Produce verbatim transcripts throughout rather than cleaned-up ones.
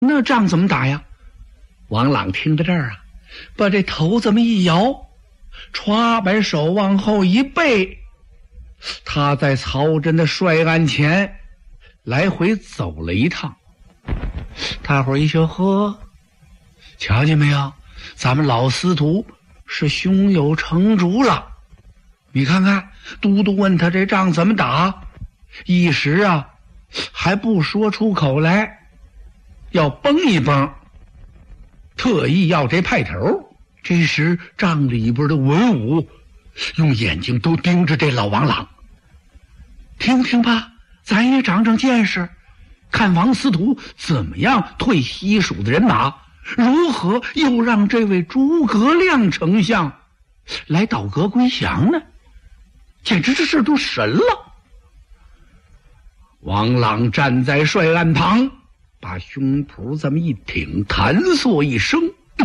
那仗怎么打呀？王朗听到这儿啊，把这头这么一摇，歘，把手往后一背，他在曹真的帅案前来回走了一趟。大伙儿一说，呵，瞧见没有，咱们老司徒是胸有成竹了。你看看，都督问他这仗怎么打，一时啊还不说出口来，要绷一绷，特意要这派头。这时帐里边的文武用眼睛都盯着这老王朗，听听吧，咱也长长见识，看王司徒怎么样退西蜀的人马，如何又让这位诸葛亮丞相来倒戈归降呢？简直这事都神了。王朗站在帅案旁，把胸脯这么一挺，弹嗦一声，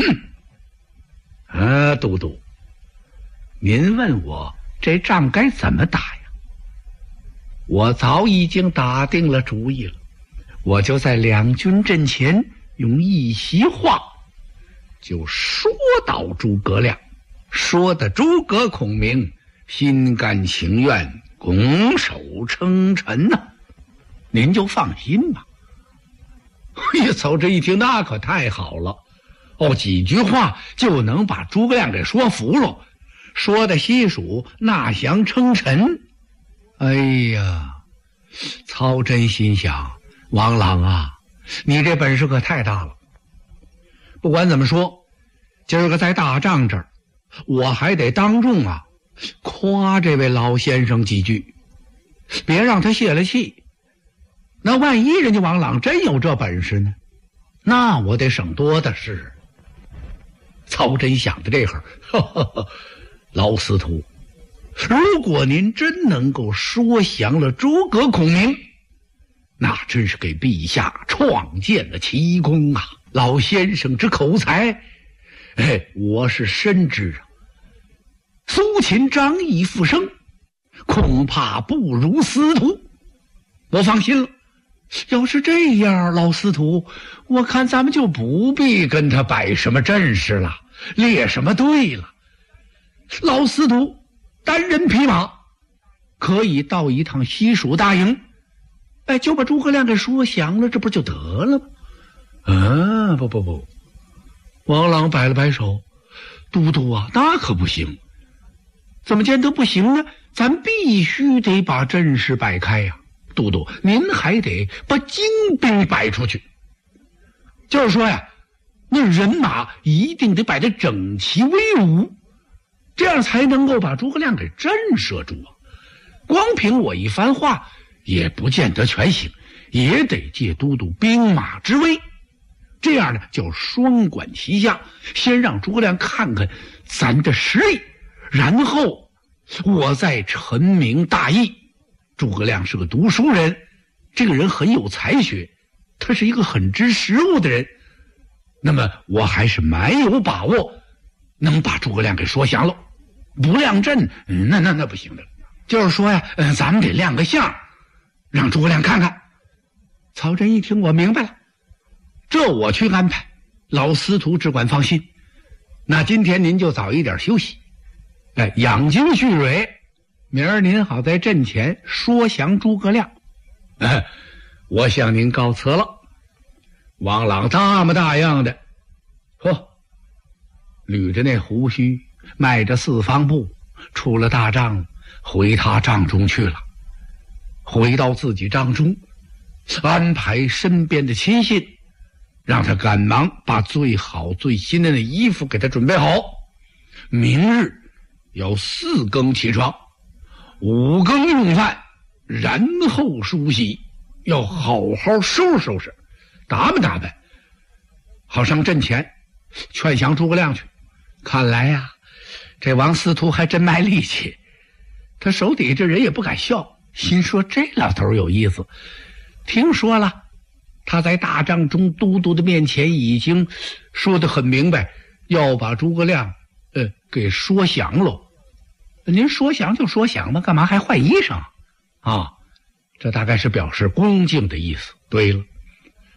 啊，都督，您问我这仗该怎么打呀？我早已经打定了主意了，我就在两军阵前用一席话就说倒诸葛亮，说的诸葛孔明心甘情愿拱手称臣呐、啊，您就放心吧。哎呀，曹真一听，那可太好了哦，几句话就能把诸葛亮给说服了，说的西蜀纳降称臣。哎呀，曹真心想，王朗啊，你这本事可太大了。不管怎么说，今儿个在大帐这儿，我还得当众啊夸这位老先生几句，别让他泄了气。那万一人家王朗真有这本事呢，那我得省多的是。曹真想的这会儿，老司徒，如果您真能够说降了诸葛孔明，那真是给陛下创建了奇功啊！老先生之口才，哎，我是深知啊。苏秦、张翼复生，恐怕不如司徒。我放心了。要是这样，老司徒，我看咱们就不必跟他摆什么阵势了，列什么队了。老司徒单人匹马可以到一趟西蜀大营，哎，就把诸葛亮给说降了，这不就得了吗？啊，不不不，王朗摆了摆手，都督啊，那可不行。怎么见得不行呢？咱必须得把阵势摆开呀、啊。都督，您还得把精兵摆出去，就是说呀，那人马一定得摆得整齐威武，这样才能够把诸葛亮给震慑住啊。光凭我一番话也不见得全行，也得借都督兵马之威，这样呢叫双管齐下，先让诸葛亮看看咱的实力，然后我再陈明大义。诸葛亮是个读书人，这个人很有才学，他是一个很知时务的人，那么我还是蛮有把握能把诸葛亮给说降了。不亮阵，嗯、那那那不行的。就是说呀，呃，咱们得亮个相，让诸葛亮看看。曹真一听，我明白了，这我去安排，老司徒只管放心。那今天您就早一点休息，哎，养精蓄锐，明儿您好在阵前说降诸葛亮。哎，我向您告辞了。王朗大么大样的，呵，捋着那胡须，迈着四方步，出了大帐，回他帐中去了。回到自己帐中，安排身边的亲信，让他赶忙把最好最新的那衣服给他准备好。明日要四更起床，五更用饭，然后梳洗，要好好收拾收拾，打扮打扮，好上阵前劝降诸葛亮去。看来呀、啊，这王司徒还真卖力气，他手底下这人也不敢笑，心说这老头有意思。听说了，他在大帐中都督的面前已经说得很明白，要把诸葛亮呃给说降了。您说降就说降吧，干嘛还换衣裳啊？这大概是表示恭敬的意思。对了，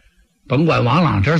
甭管王朗这